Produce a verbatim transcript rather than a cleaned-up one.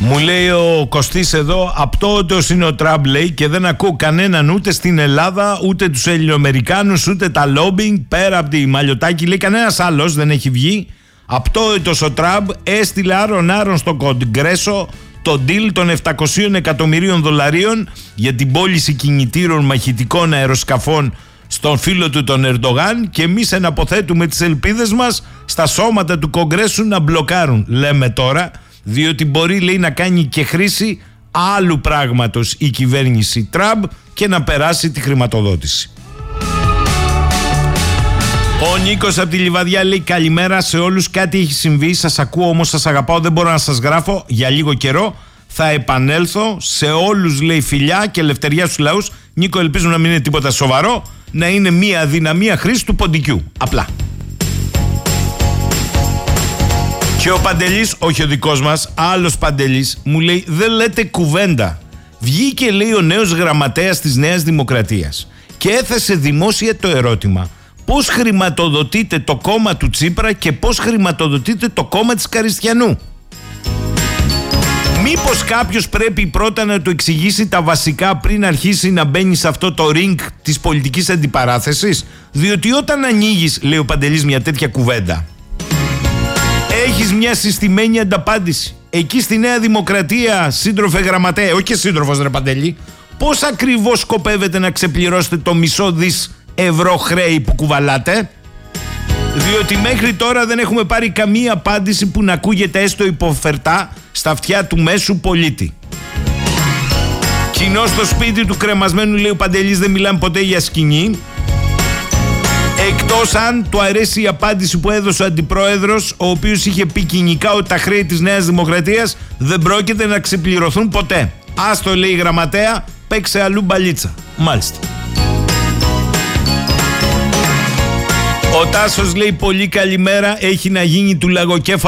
Μου λέει ο Κωστής εδώ, απτόωτος είναι ο Τραμπ, λέει, και δεν ακούω κανέναν ούτε στην Ελλάδα, ούτε τους Ελληνοαμερικάνους, ούτε τα λόμπινγκ, πέρα από τη Μαλιωτάκη, λέει, κανένας άλλος δεν έχει βγει. Απτόωτος ο Τραμπ έστειλε άρον άρον στο Κογκρέσο το deal των επτακόσιων εκατομμυρίων δολαρίων για την πώληση κινητήρων μαχητικών αεροσκαφών στον φίλο του τον Ερντογάν, και εμείς εναποθέτουμε τις ελπίδες μας στα σώματα του Κογκρέσου να μπλοκάρουν, λέμε τώρα, διότι μπορεί, λέει, να κάνει και χρήση άλλου πράγματος η κυβέρνηση Τραμπ και να περάσει τη χρηματοδότηση. Ο Νίκος από τη Λιβαδιά λέει, καλημέρα σε όλους, κάτι έχει συμβεί, σας ακούω όμως σας αγαπάω, δεν μπορώ να σας γράφω για λίγο καιρό, θα επανέλθω σε όλους, λέει, φιλιά και ελευθεριά στους λαούς. Νίκο, ελπίζουμε να μην είναι τίποτα σοβαρό, να είναι μια αδυναμία χρήση του ποντικού, απλά. Και ο Παντελής, όχι ο δικός μας, άλλος Παντελής, μου λέει, δεν λέτε κουβέντα. Βγήκε, λέει, ο νέος γραμματέας της Νέας Δημοκρατίας και έθεσε δημόσια το ερώτημα, πώς χρηματοδοτείται το κόμμα του Τσίπρα και πώς χρηματοδοτείται το κόμμα της Καριστιανού. Μήπως κάποιος πρέπει πρώτα να του εξηγήσει τα βασικά πριν αρχίσει να μπαίνει σε αυτό το ring της πολιτικής αντιπαράθεσης, διότι όταν ανοίγεις, λέει ο Παντελής, μια τέτοια κουβέντα, έχεις μια συστημένη ανταπάντηση. Εκεί στη Νέα Δημοκρατία, σύντροφε γραμματέα, όχι και σύντροφος, ρε Παντελή, πώς ακριβώς σκοπεύετε να ξεπληρώσετε το μισό δις ευρώ χρέη που κουβαλάτε? Διότι μέχρι τώρα δεν έχουμε πάρει καμία απάντηση που να ακούγεται έστω υποφερτά στα αυτιά του μέσου πολίτη. Κοινό στο σπίτι του κρεμασμένου, λέει ο Παντελής, δεν μιλάμε ποτέ για σκηνή. Εκτός αν του αρέσει η απάντηση που έδωσε ο αντιπρόεδρος, ο οποίος είχε πει κοινικά ότι τα χρέη της Νέας Δημοκρατίας δεν πρόκειται να ξεπληρωθούν ποτέ. Άστο, λέει η γραμματέα, παίξε αλλού μπαλίτσα. Μάλιστα. Ο Τάσος λέει, πολύ καλημέρα, έχει να γίνει του λαγοκέφαλου